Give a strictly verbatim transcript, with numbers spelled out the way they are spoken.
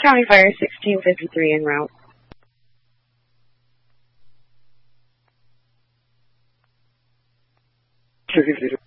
County Fire sixteen fifty-three en route. two fifty-three.